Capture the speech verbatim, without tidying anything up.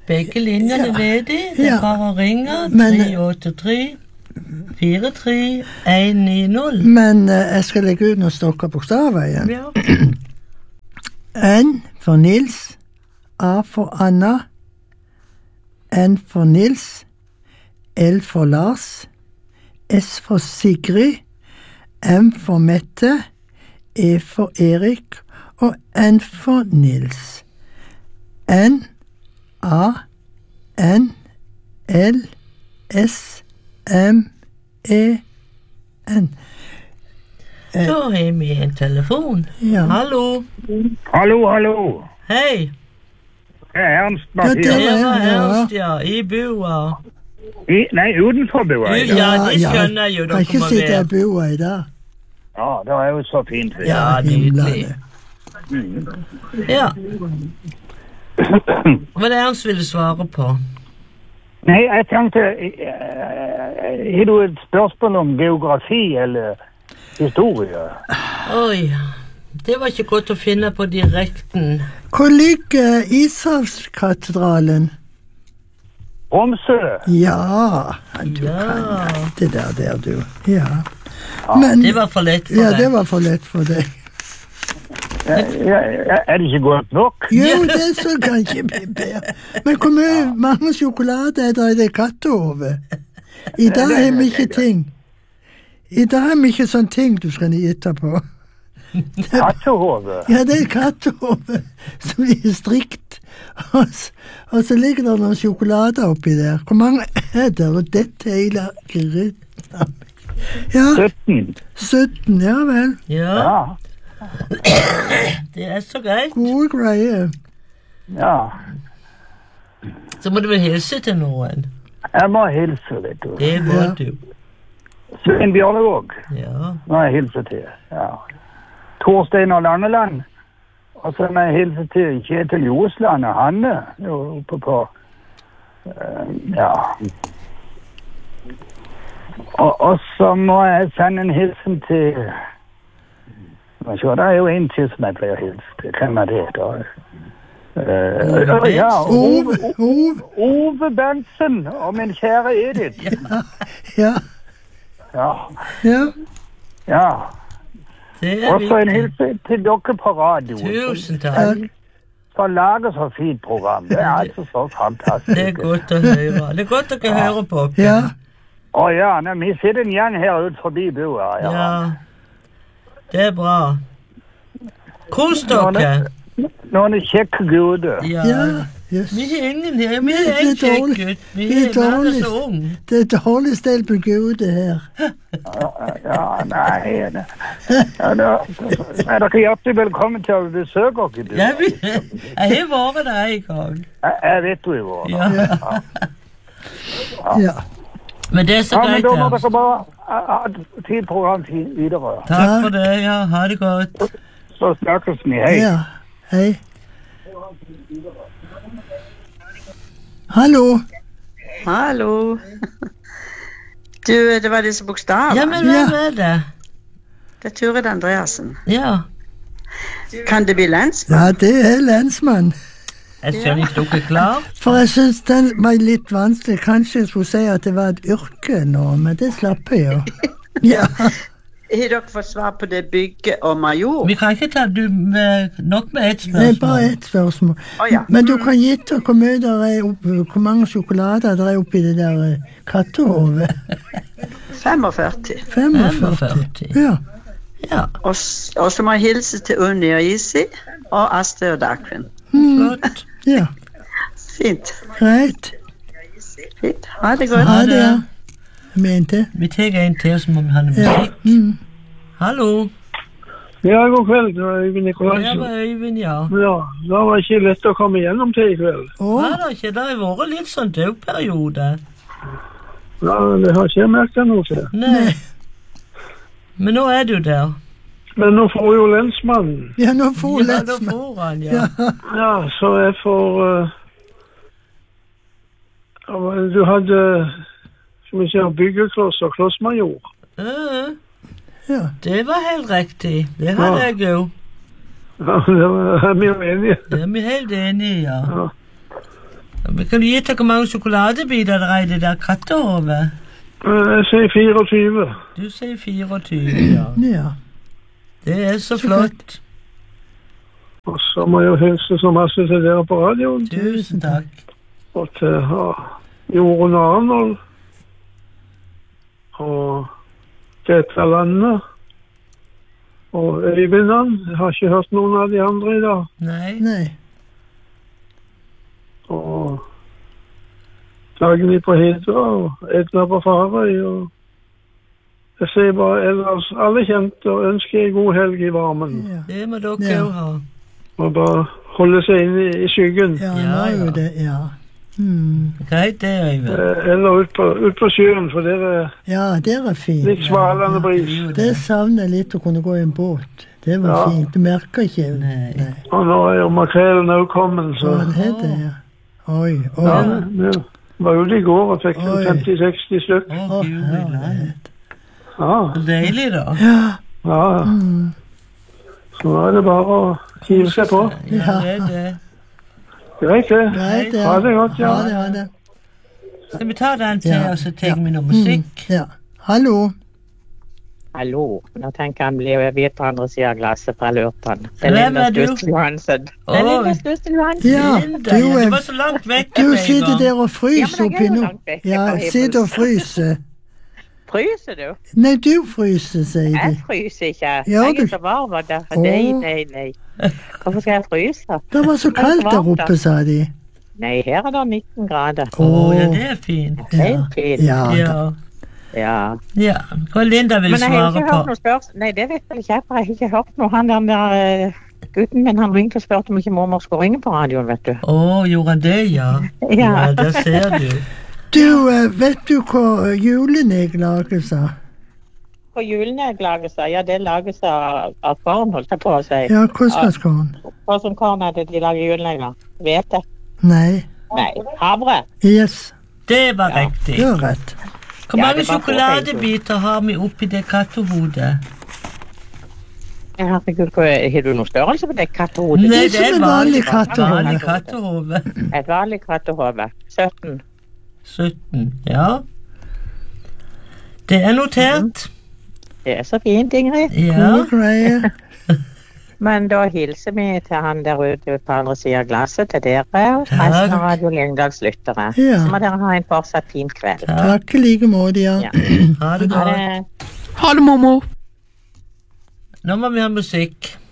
begge linjene Ja. ledig. Det er Ja. bare å ringe. Men- tre åtte tre fire tre en ni null. Men eh, jeg skal legge ut noen stokker bokstaver igjen. Ja. N for Nils, A for Anna, N for Nils, L for Lars, S for Sigrid, M for Mette, E for Erik og N for Nils. N, A, N, L, S, M, E, N. Da har vi en telefon. Ja. Hallo. Hallo, hallo. Hei. Det er Ernst Ja, Mathias. det Det var Ja. Ernst, ja. I bua. I, nei, utenfor bua i dag. Ja, det skjønner jeg jo. Kan Dere ikke må sitte være. og bo i dag. Ja, det er jo så fint. Ja, nydelig. Ja. Hva er det Ernst ville svare på? Nei, jeg tenkte, eh, har du et spørsmål om geografi eller historie? Oi, det var ikke godt å finne på direkten. Hvor ligger Ishavskatedralen? Romsø? Ja, du Ja. kan det der, der du. Ja. Men, Det var for lett for ja, deg. det var for lett for deg. Ja, ja, er det ikke godt nok? Jo, det så kan ikke bli bedre. Men hvor mye, mange sjokolader er det i det kattehovet? I dag har vi ikke ting. I dag har vi ikke sånne ting du skal gjette på. Kattehove? Ja, det er kattehovet som er strikt. Og, s- og så ligger det noen sjokolader oppi der. Hvor mange er det? Og dette hele gryta. Ja, sytten. sytten, ja vel. Ja, Ja, det er så greit. Gode greier. ja. Så må du vel hilse til noen. Jeg må hilse, vet du. Det må Ja. du. Svein Bjørnevåg Ja. må jeg hilse til. Ja. Torstein og Langeland. Og så må jeg hilse til Kjetil Josland og Hanne, jo oppe på, eh, ja. Og, og så må jeg sende en hilsen til, hva skal jeg se, det er jo en til som jeg pleier å hilse til. Hvem er det da? Eh, ja, Ove, Ove. Ove Bensen og min kjære Edith. Ja, Ja, ja. ja. Det er Og så en viktig. hilsen til dere på radio. Tusen takk. Som lager så fint program. Det er altså så fantastisk. Det er godt å høre. Det er godt dere hører på. Ja, Å ja, nei, vi sitter igjen her ut forbi bua. Ja. Ja. Det er bra. Kos dere. Noen kjekke guder. Ja. ja. Yes. Vi har ingen her. Vi Det er er en kjekk dårlig. gutt. Vi Det er er bare dårlig. så ung. Det er dårlig stell på Gud her. Ja, nei ja, da, er dere hjertelig velkommen til å besøke oss. du. Jeg, vil, jeg har vært der en gang. Jeg, jeg vet du i vår. Ja. Ja. Men det er så Ja, men greit da må her. dere bare ha ha et fint program fi- videre. Takk for det. Ja, ha det godt. Så snakkes vi. Hei. Ja, hei. Hallo. Hallo. Du, det var disse bokstaver. Ja, men hvem er det? Det er Turid Andreassen. Ja. Kan det bli lensmann? Ja, det er lensmann. Jeg skjønner ikke dere er klar. For jeg synes den var litt vanskelig. Kanskje jeg skulle si at det var et yrke nå, men det slapp jeg jo. Ja, Har dere fått svar på det bygge og major? Vi kan ikke ta du med, nok med ett det er bare spørsmål. ett spørsmål. Å ja. Men du kan gjette hvor mye der er oppi, hvor mange sjokolader der er oppi det der eh, kattehovet. femogfyrre. femogfyrre. femogfyrre. Ja. Ja, Og, s- og så må jeg hilse til Unni og Isi og Astrid og Dagfinn. flott. Ja, Fint. greit. Fint. Ha det godt. Ha det, ja. Jeg mente. Vi tar en til som om han er Ja. musikk. Mm. Hallo. Ja, god kveld. Det var Øyvind Det Nikolaisen. var Øyvind, ja. Ja, da var det ikke lett å komme igjennom til i kveld. Å, Var det ikke? Det har vært litt sånn dødperiode. Ja, det har ikke jeg merket noe til. Nei. Men nå er du der. Men nå får jo lensmannen. ja, nå får Ja, da lensmann. får han, ja. Ja. Ja, så jeg får... eh, ja, men du hadde, som vi sier, byggekloss og klossmajor. Ja, Ja. det var helt riktig. Det hadde Ja. jeg jo. Ja, det var er vi jo enige. Det er vi helt enige i, ja. Kan du gi til hvor mange sjokoladebiter det er i det der kattehovet? Jeg sier fireogtyve. Du sier fireogtyve, ja. Ja. Det er så flott. Og så må jeg hilse så masse til dere på radioen. Tusen takk. Og til uh, Jorunn Arnold. Og Greta Lanne. Og Øyvindene. Jeg har ikke hørt noen av de andre i dag. Nei. Nei. Og Dagny på Hidra og Edna på Farøy. Og jeg sier bare ellers alle kjente og ønsker en god helg i varmen. Ja. Det må dere Ja. jo ha. Og bare holde seg inne i, i skyggen. Ja, Ja, nå er jo ja. det, ja. Hmm. Greit det, Øyvind. Eh, Eller ut på, ut på sjøen, for det er Ja, det er fint. litt svalende bris. Jo, Det savner jeg litt å kunne gå i en båt. Det var Ja. fint. Du merker ikke. Nei. Og nå er jo makrellen også kommet, så... Så det heter det, ja. Oi, oi. Ja, det var jo det i går og fikk Oi. femti seksti stykk. Å, Å, Gud, nei. herlighet. Ja, Så deilig da. Ja, ja. ja. mm. Så nå er det bare å hive seg på. Ja, det er det. Greit det. Greit, ja. Ha det godt, ja. Ha det, ha det. Skal vi ta den til, Ja, og så tar ja. vi noe musikk? Mm, ja. Hallo. Hallo, nå tenker jeg bli vidt på andre siden av glasset fra lørdagen. Det er Hvem Linda er du? Stusten Johansen. Det Å. er Linda Stusten Johansen. Ja, Linda, du, ja, eh, du var så langt vekk. Du sitter der og Ja, fryser men jeg er oppi jo nå. langt vekk Ja, fra himmelen. sitter og fryser. Fryser du? Nei, du fryser, sier Jeg de. fryser ikke. Ja, Jeg du- er så varm av det. Å. Nei, nei, nei. Hvorfor skal jeg fryse? Det var så kaldt der oppe, sa de. Nei, her er det nitten grader. Å, ja, det er fint. Helt fint. Ja, da. Ja. Ja. Ja. Hva Linda vil Men jeg har svare ikke på? hørt noe spørsmål. Nei, det vet vel ikke jeg, for jeg har ikke hørt noe. Han der, der eh, gutten min, han ringte og spurte om ikke mormor skulle ringe på radioen, vet du. Å, gjorde han det, ja? Ja. Ja, der ser du. Du, eh, vet du hva julenegg lages av? På julenegg lages det, ja, det lages av, av korn, holdt jeg på å si. Ja, hva slags korn? Hva som korn er det de lager julenegg av? Hvete? Nei. Nei, havre. Yes, Det var Ja. riktig. du har rett. Hvor Ja, mange det var sjokoladebiter har vi oppi det kattehodet? Herregud, hva- har du noen størrelse på det kattehodet? Nei, Det er som en vanlig kattehode. vanlig kattehode. Et vanlig kattehode. sytten. sytten, ja. Det er notert. Det er så fint, Ingrid. Ja. Gode greier. Men da hilser vi til han der ute på andre siden av glasset, til dere, og Takk. resten av Radio Lyngdals lyttere. Ja. Så må dere ha en fortsatt fin kveld. Takk i like måte, ja. Ja. Ha det Ha godt. det. Ha det, mormor. Nå må vi ha musikk.